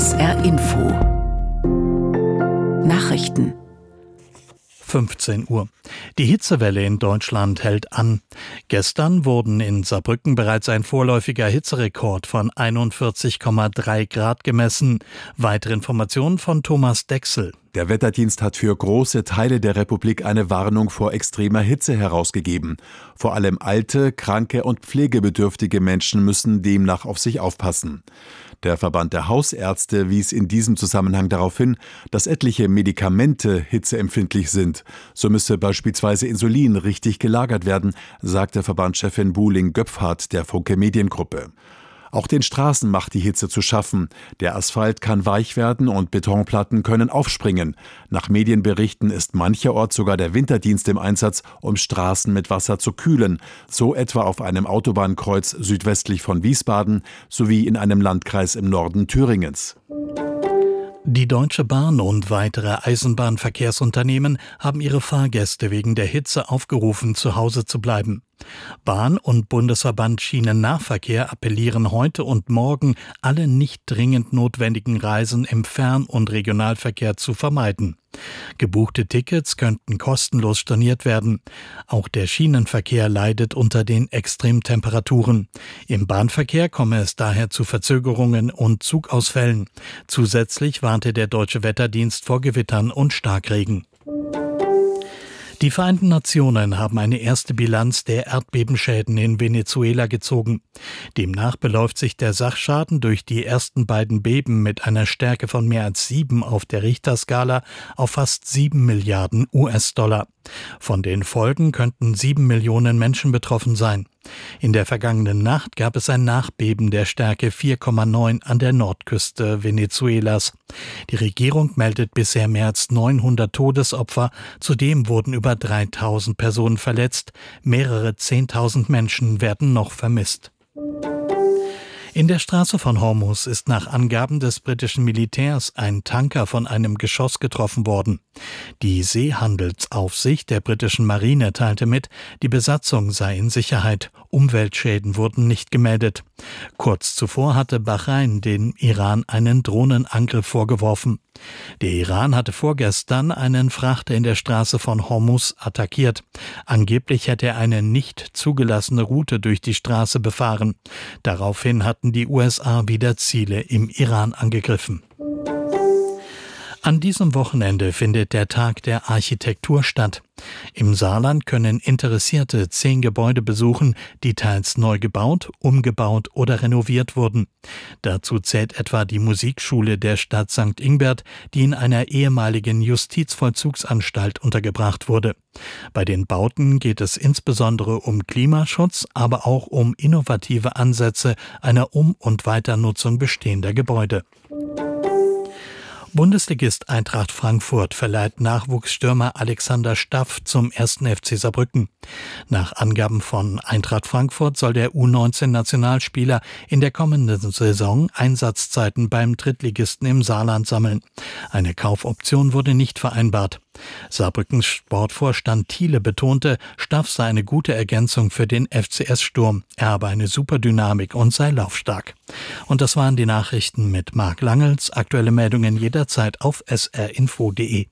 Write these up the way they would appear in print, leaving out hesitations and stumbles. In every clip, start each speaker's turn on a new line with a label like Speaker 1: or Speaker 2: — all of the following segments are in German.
Speaker 1: SR Info Nachrichten
Speaker 2: 15 Uhr. Die Hitzewelle in Deutschland hält an. Gestern wurden in Saarbrücken bereits ein vorläufiger Hitzerekord von 41,3 Grad gemessen. Weitere Informationen von Thomas Dechsel.
Speaker 3: Der Wetterdienst hat für große Teile der Republik eine Warnung vor extremer Hitze herausgegeben. Vor allem alte, kranke und pflegebedürftige Menschen müssen demnach auf sich aufpassen. Der Verband der Hausärzte wies in diesem Zusammenhang darauf hin, dass etliche Medikamente hitzeempfindlich sind. So müsse beispielsweise Insulin richtig gelagert werden, sagte Verbandschefin Buhling-Göpfhardt der Funke Mediengruppe. Auch den Straßen macht die Hitze zu schaffen. Der Asphalt kann weich werden und Betonplatten können aufspringen. Nach Medienberichten ist mancherorts sogar der Winterdienst im Einsatz, um Straßen mit Wasser zu kühlen. So etwa auf einem Autobahnkreuz südwestlich von Wiesbaden sowie in einem Landkreis im Norden Thüringens.
Speaker 2: Die Deutsche Bahn und weitere Eisenbahnverkehrsunternehmen haben ihre Fahrgäste wegen der Hitze aufgerufen, zu Hause zu bleiben. Bahn- und Bundesverband Schienennahverkehr appellieren heute und morgen, alle nicht dringend notwendigen Reisen im Fern- und Regionalverkehr zu vermeiden. Gebuchte Tickets könnten kostenlos storniert werden. Auch der Schienenverkehr leidet unter den Extremtemperaturen. Im Bahnverkehr komme es daher zu Verzögerungen und Zugausfällen. Zusätzlich warnte der Deutsche Wetterdienst vor Gewittern und Starkregen. Die Vereinten Nationen haben eine erste Bilanz der Erdbebenschäden in Venezuela gezogen. Demnach beläuft sich der Sachschaden durch die ersten beiden Beben mit einer Stärke von mehr als 7 auf der Richterskala auf fast 7 Milliarden US-Dollar. Von den Folgen könnten 7 Millionen Menschen betroffen sein. In der vergangenen Nacht gab es ein Nachbeben der Stärke 4,9 an der Nordküste Venezuelas. Die Regierung meldet bisher mehr als 900 Todesopfer. Zudem wurden über 3000 Personen verletzt. Mehrere 10.000 Menschen werden noch vermisst. In der Straße von Hormuz ist nach Angaben des britischen Militärs ein Tanker von einem Geschoss getroffen worden. Die Seehandelsaufsicht der britischen Marine teilte mit, die Besatzung sei in Sicherheit. Umweltschäden wurden nicht gemeldet. Kurz zuvor hatte Bahrain dem Iran einen Drohnenangriff vorgeworfen. Der Iran hatte vorgestern einen Frachter in der Straße von Hormuz attackiert. Angeblich hätte er eine nicht zugelassene Route durch die Straße befahren. Daraufhin hatten die USA wieder Ziele im Iran angegriffen. An diesem Wochenende findet der Tag der Architektur statt. Im Saarland können Interessierte 10 Gebäude besuchen, die teils neu gebaut, umgebaut oder renoviert wurden. Dazu zählt etwa die Musikschule der Stadt St. Ingbert, die in einer ehemaligen Justizvollzugsanstalt untergebracht wurde. Bei den Bauten geht es insbesondere um Klimaschutz, aber auch um innovative Ansätze einer Um- und Weiternutzung bestehender Gebäude. Bundesligist Eintracht Frankfurt verleiht Nachwuchsstürmer Alexander Staff zum 1. FC Saarbrücken. Nach Angaben von Eintracht Frankfurt soll der U19-Nationalspieler in der kommenden Saison Einsatzzeiten beim Drittligisten im Saarland sammeln. Eine Kaufoption wurde nicht vereinbart. Saarbrückens Sportvorstand Thiele betonte, Staff sei eine gute Ergänzung für den FCS-Sturm. Er habe eine super Dynamik und sei laufstark. Und das waren die Nachrichten mit Marc Langels. Aktuelle Meldungen jederzeit auf srinfo.de.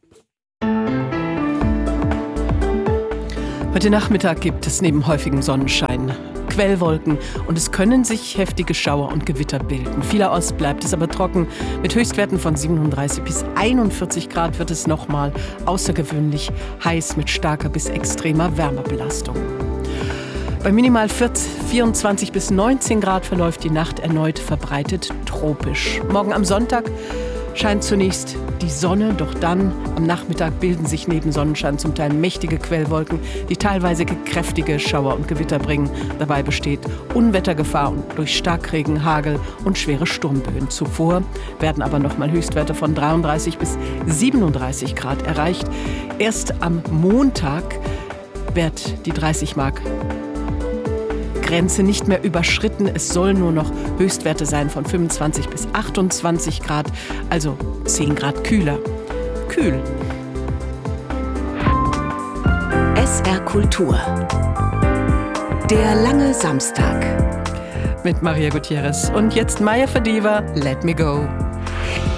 Speaker 1: Heute Nachmittag gibt es neben häufigem Sonnenschein Quellwolken und es können sich heftige Schauer und Gewitter bilden. Vielerorts bleibt es aber trocken. Mit Höchstwerten von 37 bis 41 Grad wird es nochmal außergewöhnlich heiß mit starker bis extremer Wärmebelastung. Bei minimal 24 bis 19 Grad verläuft die Nacht erneut verbreitet tropisch. Morgen am Sonntag scheint zunächst die Sonne, doch dann am Nachmittag bilden sich neben Sonnenschein zum Teil mächtige Quellwolken, die teilweise kräftige Schauer und Gewitter bringen. Dabei besteht Unwettergefahr durch Starkregen, Hagel und schwere Sturmböen. Zuvor werden aber nochmal Höchstwerte von 33 bis 37 Grad erreicht. Erst am Montag wird die 30-Mark Grenze nicht mehr überschritten. Es soll nur noch Höchstwerte sein von 25 bis 28 Grad, also 10 Grad kühler. Kühl.
Speaker 4: SR Kultur. Der lange Samstag.
Speaker 1: Mit Maria Gutierrez. Und jetzt Maya Fadiva, Let Me Go.